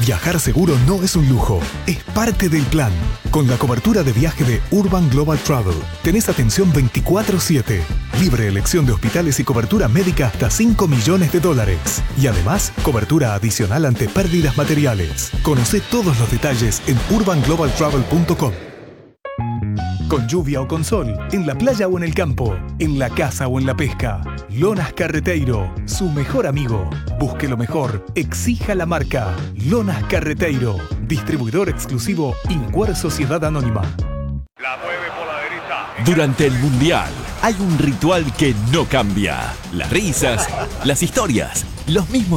Viajar seguro no es un lujo, es parte del plan. Con la cobertura de viaje de Urban Global Travel, tenés atención 24/7, libre elección de hospitales y cobertura médica hasta $5 millones. Y además, cobertura adicional ante pérdidas materiales. Conocé todos los detalles en urbanglobaltravel.com. Con lluvia o con sol, en la playa o en el campo, en la casa o en la pesca. Lonas Carreteiro, su mejor amigo. Busque lo mejor, exija la marca. Lonas Carreteiro, distribuidor exclusivo Incuer Sociedad Anónima. La mueve por la derecha. Durante el Mundial hay un ritual que no cambia. Las risas, las historias, los mismos